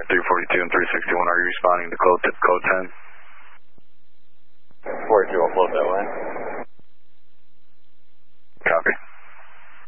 342 and 361, are you responding to code 10? 42, I'll float that way.